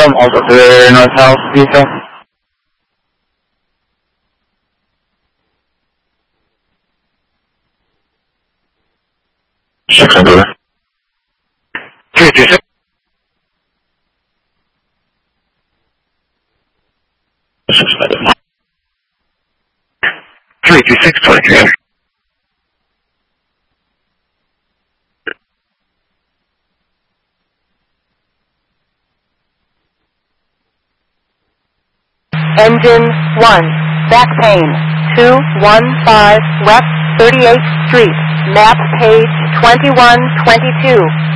Phantom, Alpha 3 North House, Visa. Six under. 326. 326, 23. Engine 1, back pane, 215 West 38th Street, map page 2122.